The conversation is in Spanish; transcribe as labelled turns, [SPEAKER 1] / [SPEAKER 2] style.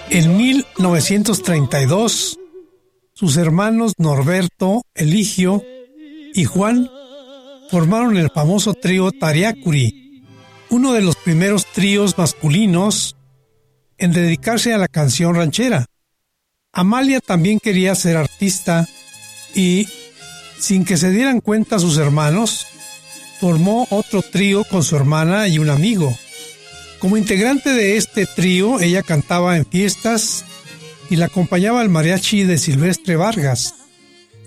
[SPEAKER 1] En 1932, sus hermanos Norberto, Eligio y Juan formaron el famoso trío Tariacuri, uno de los primeros tríos masculinos en dedicarse a la canción ranchera. Amalia también quería ser artista y, sin que se dieran cuenta sus hermanos, formó otro trío con su hermana y un amigo. Como integrante de este trío, ella cantaba en fiestas y la acompañaba el mariachi de Silvestre Vargas.